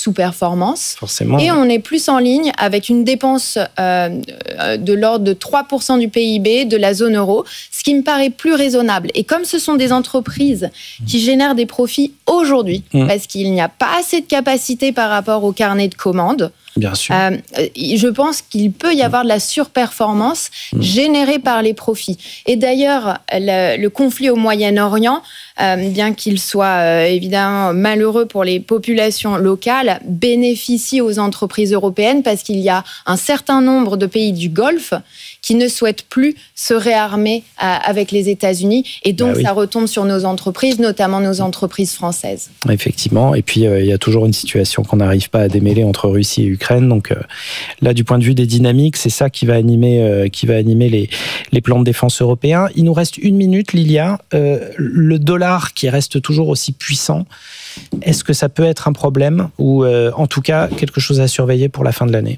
sous-performance. Forcément. Et on est plus en ligne avec une dépense de l'ordre de 3% du PIB de la zone euro, ce qui me paraît plus raisonnable. Et comme ce sont des entreprises qui génèrent des profits aujourd'hui, parce qu'il n'y a pas assez de capacité par rapport au carnet de commandes, bien sûr. Je pense qu'il peut y avoir de la surperformance générée par les profits. Et d'ailleurs, le conflit au Moyen-Orient, bien qu'il soit évidemment malheureux pour les populations locales, bénéficie aux entreprises européennes parce qu'il y a un certain nombre de pays du Golfe qui ne souhaitent plus se réarmer avec les États-Unis. Et donc, ça retombe sur nos entreprises, notamment nos entreprises françaises. Effectivement. Et puis, il y a toujours une situation qu'on n'arrive pas à démêler entre Russie et Ukraine. Donc, là, du point de vue des dynamiques, c'est ça qui va animer les plans de défense européens. Il nous reste 1 minute, Lilia. Le dollar qui reste toujours aussi puissant, est-ce que ça peut être un problème ou, en tout cas, quelque chose à surveiller pour la fin de l'année ?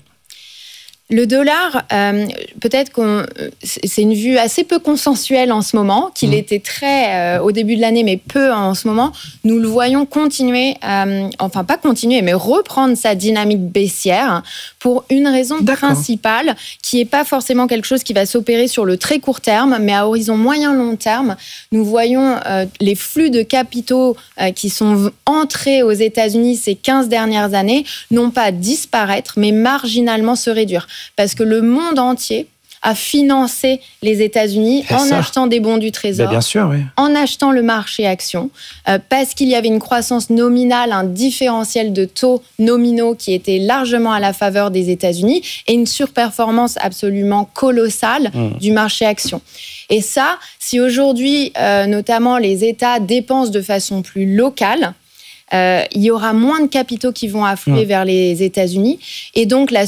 Le dollar, peut-être que c'est une vue assez peu consensuelle en ce moment, qu'il était très au début de l'année, mais peu en ce moment. Nous le voyons continuer, enfin pas continuer, mais reprendre sa dynamique baissière pour une raison principale, qui n'est pas forcément quelque chose qui va s'opérer sur le très court terme, mais à horizon moyen-long terme. Nous voyons les flux de capitaux qui sont entrés aux États-Unis ces 15 dernières années, non pas disparaître, mais marginalement se réduire. Parce que le monde entier a financé les États-Unis en achetant des bons du Trésor, bien sûr, oui. En achetant le marché action, parce qu'il y avait une croissance nominale, un différentiel de taux nominaux qui était largement à la faveur des États-Unis et une surperformance absolument colossale du marché action. Et ça, si aujourd'hui, notamment les États dépensent de façon plus locale, il y aura moins de capitaux qui vont affluer vers les États-Unis. Et donc, la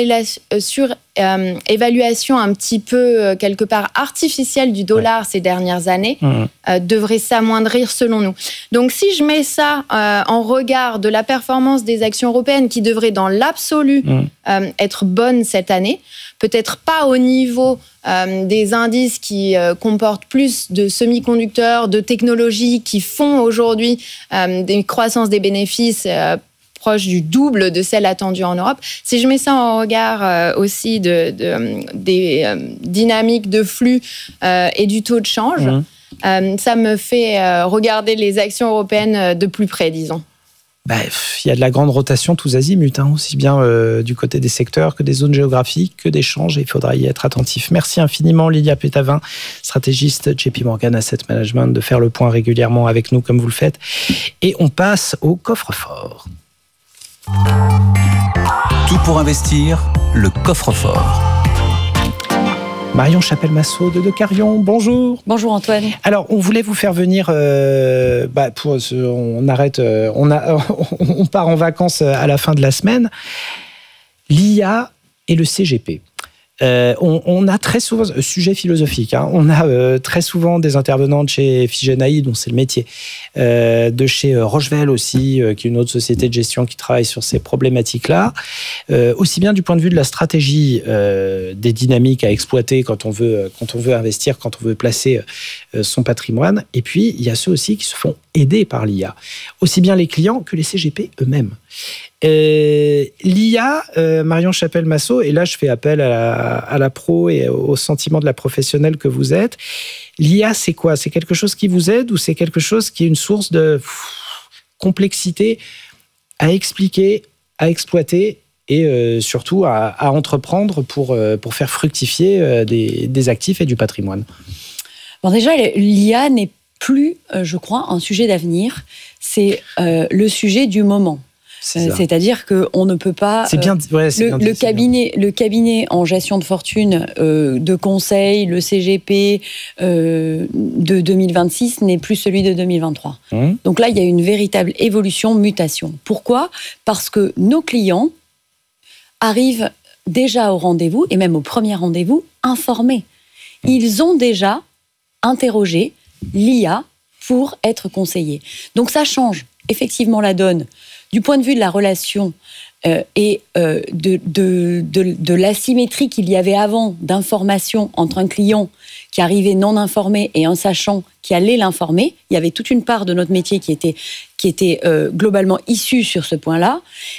surévaluation un petit peu, quelque part, artificielle du dollar ces dernières années devrait s'amoindrir selon nous. Donc, si je mets ça en regard de la performance des actions européennes qui devraient, dans l'absolu, être bonnes cette année, peut-être pas au niveau des indices qui comportent plus de semi-conducteurs, de technologies qui font aujourd'hui des croissances des bénéfices proche du double de celle attendue en Europe. Si je mets ça en regard aussi des dynamiques de flux et du taux de change, ça me fait regarder les actions européennes de plus près, disons. Il y a de la grande rotation tous azimuts, aussi bien du côté des secteurs que des zones géographiques, que des changes, et il faudra y être attentif. Merci infiniment, Lilia Pétavin, stratégiste JP Morgan Asset Management, de faire le point régulièrement avec nous comme vous le faites. Et on passe au coffre-fort. Tout pour investir, le coffre-fort. Marion Chapelle-Massot de Decarion, bonjour. Bonjour Antoine. Alors, on voulait vous faire venir, on part en vacances à la fin de la semaine. L'IA et le CGP. On a très souvent, sujet philosophique, on a très souvent des intervenants de chez Figenaï, dont c'est le métier, de chez Rochevelle aussi, qui est une autre société de gestion qui travaille sur ces problématiques-là, aussi bien du point de vue de la stratégie des dynamiques à exploiter quand on veut investir, quand on veut placer son patrimoine, et puis il y a ceux aussi qui se font aider par l'IA, aussi bien les clients que les CGP eux-mêmes. L'IA, Marion Chapelle-Massot, et là je fais appel à la pro et au sentiment de la professionnelle que vous êtes. L'IA, c'est quoi ? C'est quelque chose qui vous aide ou c'est quelque chose qui est une source de complexité à expliquer, à exploiter et surtout à entreprendre pour faire fructifier des actifs et du patrimoine ? Bon, déjà, l'IA n'est plus, je crois, un sujet d'avenir. C'est le sujet du moment. C'est-à-dire qu'on ne peut pas... Le cabinet en gestion de fortune de conseil, le CGP de 2026 n'est plus celui de 2023. Donc là, il y a une véritable évolution, mutation. Pourquoi ? Parce que nos clients arrivent déjà au rendez-vous, et même au premier rendez-vous, informés. Ils ont déjà interrogé l'IA pour être conseillés. Donc ça change effectivement la donne du point de vue de la relation et de l'asymétrie qu'il y avait avant d'information entre un client qui arrivait non informé et un sachant qui allait l'informer. Il y avait toute une part de notre métier qui était globalement issue sur ce point-là.